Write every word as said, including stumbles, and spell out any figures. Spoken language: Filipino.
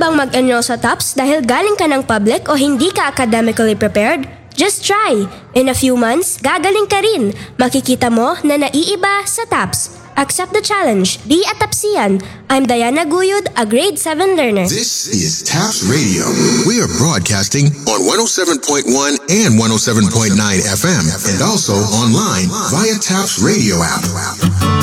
bang mag-enroll sa TOPS dahil galing ka ng public o hindi ka academically prepared? Just try! In a few months, gagaling ka rin. Makikita mo na naiiba sa TOPS. Accept the challenge. Be a TOPSian. I'm Diana Guyud, a grade seven learner. This is TOPS Radio. We are broadcasting on one oh seven point one and one oh seven point nine F M and also online via TOPS Radio app.